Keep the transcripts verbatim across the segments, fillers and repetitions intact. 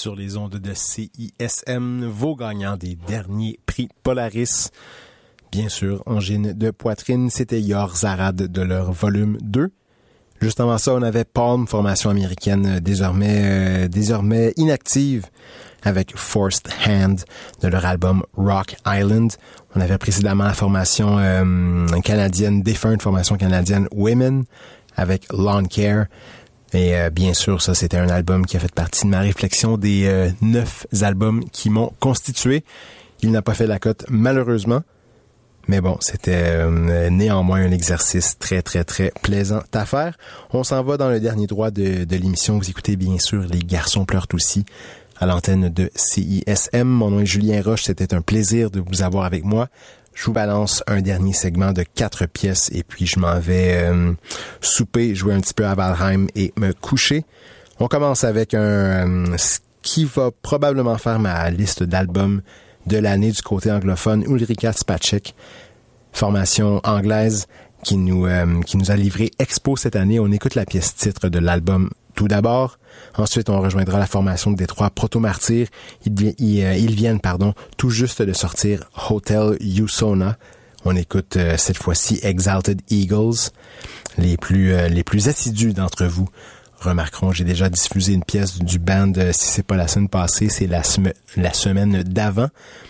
sur les ondes de C I S M, vos gagnants des derniers prix Polaris. Bien sûr, Angine de poitrine, c'était Yor Zarad de leur volume deux. Juste avant ça, on avait Palm, formation américaine désormais euh, désormais inactive, avec Forced Hand de leur album Rock Island. On avait précédemment la formation euh, canadienne, défunte formation canadienne Women, avec Lawn Care. Et euh, bien sûr, ça, c'était un album qui a fait partie de ma réflexion des euh, neuf albums qui m'ont constitué. Il n'a pas fait la cote, malheureusement. Mais bon, c'était euh, néanmoins un exercice très, très, très plaisant à faire. On s'en va dans le dernier droit de, de l'émission. Vous écoutez bien sûr Les Garçons pleurent aussi à l'antenne de C I S M. Mon nom est Julien Roche. C'était un plaisir de vous avoir avec moi. Je vous balance un dernier segment de quatre pièces et puis je m'en vais euh, souper, jouer un petit peu à Valheim et me coucher. On commence avec un euh, ce qui va probablement faire ma liste d'albums de l'année du côté anglophone, Ulrika Spacek, formation anglaise qui nous euh, qui nous a livré Expo cette année. On écoute la pièce titre de l'album tout d'abord. Ensuite, on rejoindra la formation de Détroit Proto-Martyr. Ils, ils, ils viennent, pardon, tout juste de sortir Hotel Usona. On écoute euh, cette fois-ci Exalted Eagles. Les plus euh, les plus assidus d'entre vous remarqueront, j'ai déjà diffusé une pièce du band, euh, si c'est pas la semaine passée, c'est la, sem- la semaine d'avant.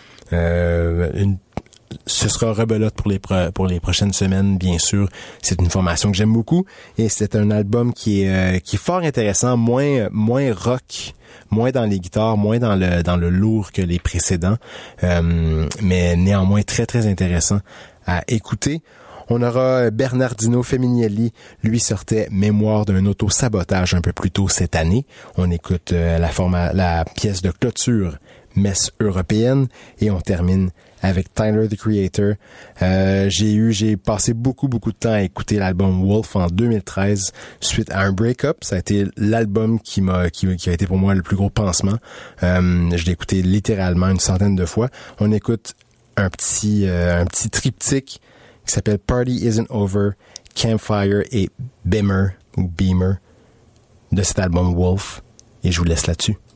Euh, une Ce sera rebelote pour les pro- pour les prochaines semaines, bien sûr. C'est une formation que j'aime beaucoup et c'est un album qui est euh, qui est fort intéressant, moins moins rock, moins dans les guitares, moins dans le dans le lourd que les précédents, euh, mais néanmoins très très intéressant à écouter. On aura Bernardino Feminielli, lui sortait Mémoire d'un auto-sabotage un peu plus tôt cette année. On écoute euh, la forma- la pièce de clôture Messe européenne et on termine avec Tyler the Creator. Euh, j'ai eu, j'ai passé beaucoup, beaucoup de temps à écouter l'album Wolf en deux mille treize suite à un break-up. Ça a été l'album qui m'a, qui, qui a été pour moi le plus gros pansement. Euh, je l'ai écouté littéralement une centaine de fois. On écoute un petit, euh, un petit triptyque qui s'appelle Party Isn't Over, Campfire et Beamer ou Beamer de cet album Wolf. Et je vous laisse là-dessus.